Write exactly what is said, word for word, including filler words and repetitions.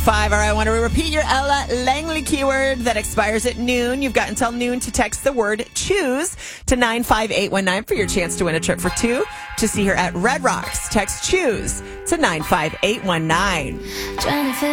five. All right, I want to repeat your Ella Langley keyword that expires at noon. You've got until noon to text the word choose to nine five eight one nine for your chance to win a trip for two to see her at Red Rocks. Text choose to nine five eight one nine.